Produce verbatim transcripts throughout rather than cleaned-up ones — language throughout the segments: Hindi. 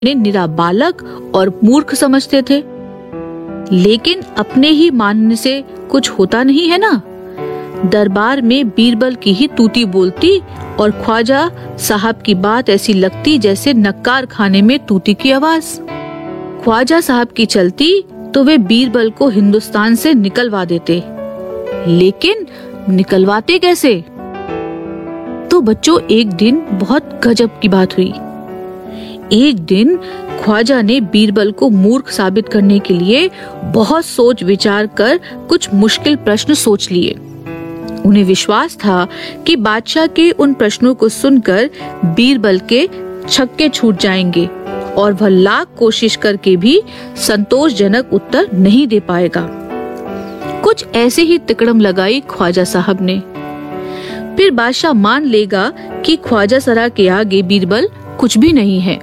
ने निरा बालक और मूर्ख समझते थे। लेकिन अपने ही मानने से कुछ होता नहीं है ना। दरबार में बीरबल की ही तूती बोलती और ख्वाजा साहब की बात ऐसी लगती जैसे नक्कार खाने में तूती की आवाज। ख्वाजा साहब की चलती तो वे बीरबल को हिंदुस्तान से निकलवा देते, लेकिन निकलवाते कैसे? तो बच्चों, एक दिन बहुत गजब की बात हुई। एक दिन ख्वाजा ने बीरबल को मूर्ख साबित करने के लिए बहुत सोच विचार कर कुछ मुश्किल प्रश्न सोच लिए। उन्हें विश्वास था कि बादशाह के उन प्रश्नों को सुनकर बीरबल के छक्के छूट जाएंगे और वह लाख कोशिश करके भी संतोषजनक उत्तर नहीं दे पाएगा। कुछ ऐसे ही तिकड़म लगाई ख्वाजा साहब ने। फिर बादशाह मान लेगा कि ख्वाजा सरा के आगे बीरबल कुछ भी नहीं है।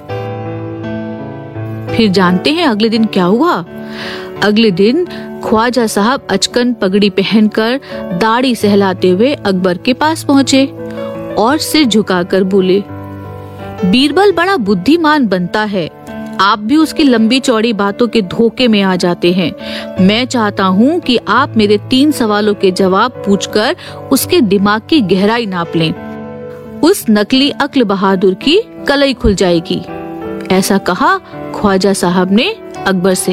फिर जानते हैं अगले दिन क्या हुआ? अगले दिन ख्वाजा साहब अचकन पगड़ी पहनकर दाढ़ी सहलाते हुए अकबर के पास पहुंचे और सिर झुकाकर बोले, बीरबल बड़ा बुद्धिमान बनता है, आप भी उसकी लंबी चौड़ी बातों के धोखे में आ जाते हैं। मैं चाहता हूँ कि आप मेरे तीन सवालों के जवाब पूछकर उसके दिमाग की गहराई नाप लें। उस नकली अक्ल बहादुर की कलई खुल जाएगी। ऐसा कहा ख्वाजा साहब ने अकबर से।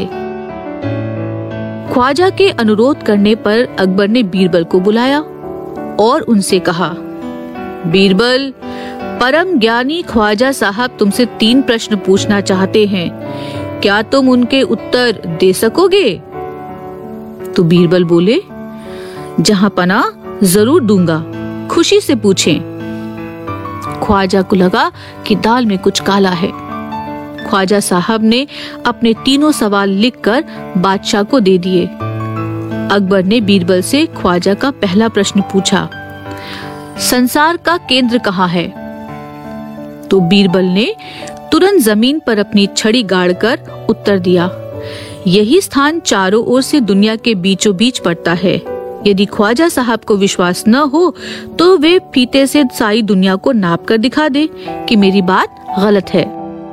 ख्वाजा के अनुरोध करने पर अकबर ने बीरबल को बुलाया और उनसे कहा, बीरबल, परम ज्ञानी ख्वाजा साहब तुमसे तीन प्रश्न पूछना चाहते हैं, क्या तुम उनके उत्तर दे सकोगे? तो बीरबल बोले, जहां पना जरूर दूंगा, खुशी से पूछें। ख्वाजा को लगा कि दाल में कुछ काला है। ख्वाजा साहब ने अपने तीनों सवाल लिखकर बादशाह को दे दिए। अकबर ने बीरबल से ख्वाजा का पहला प्रश्न पूछा, संसार का केंद्र कहाँ है? तो बीरबल ने तुरंत जमीन पर अपनी छड़ी गाड़कर उत्तर दिया, यही स्थान चारों ओर से दुनिया के बीचों बीच पड़ता है। यदि ख्वाजा साहब को विश्वास न हो तो वे फीते से सारी दुनिया को नाप कर दिखा दे कि मेरी बात गलत है।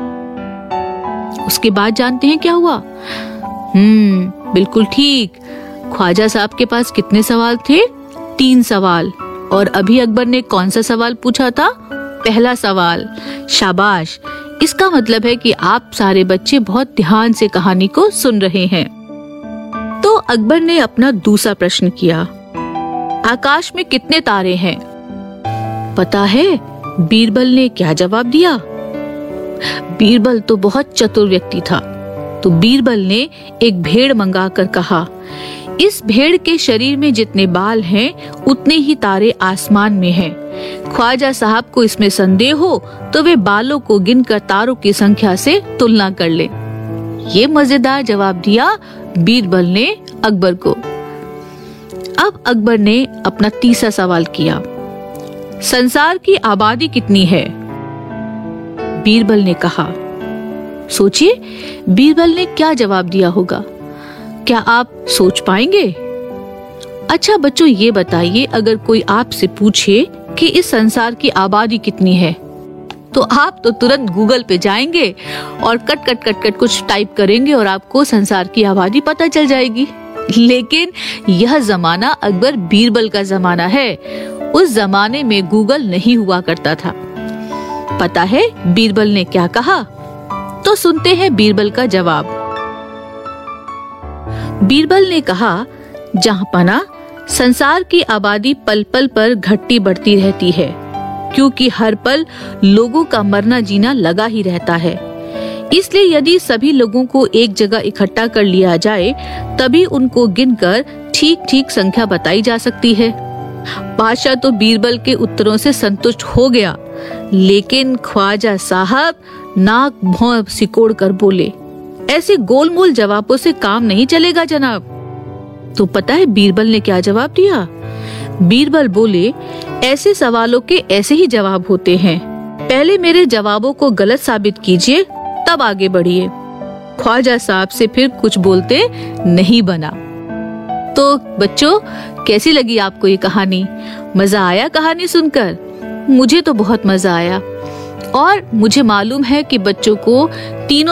उसके बाद जानते हैं क्या हुआ? हम्म बिल्कुल ठीक। ख्वाजा साहब के पास कितने सवाल थे? तीन सवाल। और अभी अकबर ने कौन सा सवाल पूछा था? पहला सवाल। शाबाश, इसका मतलब है कि आप सारे बच्चे बहुत ध्यान से कहानी को सुन रहे हैं। तो अकबर ने अपना दूसरा प्रश्न किया, आकाश में कितने तारे हैं? पता है बीरबल ने क्या जवाब दिया? बीरबल तो बहुत चतुर व्यक्ति था। तो बीरबल ने एक भेड़ मंगाकर कहा, इस भेड़ के शरीर में जितने बाल हैं उतने ही तारे आसमान में हैं। ख्वाजा साहब को इसमें संदेह हो तो वे बालों को गिनकर तारों की संख्या से तुलना कर ले। ये मजेदार जवाब दिया बीरबल ने अकबर को। अब अकबर ने अपना तीसरा सवाल किया, संसार की आबादी कितनी है? बीरबल ने कहा, सोचिए बीरबल ने क्या जवाब दिया होगा। क्या आप सोच पाएंगे? अच्छा बच्चों, ये बताइए, अगर कोई आपसे पूछे कि इस संसार की आबादी कितनी है, तो आप तो तुरंत गूगल पे जाएंगे और कट कट कट कट कुछ टाइप करेंगे और आपको संसार की आबादी पता चल जाएगी। लेकिन यह जमाना अकबर बीरबल का जमाना है। उस जमाने में गूगल नहीं हुआ करता था। पता है बीरबल ने क्या कहा? तो सुनते हैं बीरबल का जवाब। बीरबल ने कहा, जहां पना संसार की आबादी पल पल पर घटती बढ़ती रहती है, क्योंकि हर पल लोगों का मरना जीना लगा ही रहता है। इसलिए यदि सभी लोगों को एक जगह इकट्ठा कर लिया जाए तभी उनको गिनकर ठीक ठीक संख्या बताई जा सकती है। बादशाह तो बीरबल के उत्तरों से संतुष्ट हो गया, लेकिन ख्वाजा साहब नाक भौं सिकोड़ कर बोले, ऐसे गोलमोल जवाबों से काम नहीं चलेगा जनाब। तो पता है बीरबल ने क्या जवाब दिया? बीरबल बोले, ऐसे सवालों के ऐसे ही जवाब होते हैं, पहले मेरे जवाबों को गलत साबित कीजिए तब आगे बढ़िए। ख्वाजा साहब से फिर कुछ बोलते नहीं बना। तो बच्चों, कैसी लगी आपको ये कहानी? मजा आया कहानी सुनकर? मुझे तो बहुत मजा आया। और मुझे मालूम है कि बच्चों को तीनों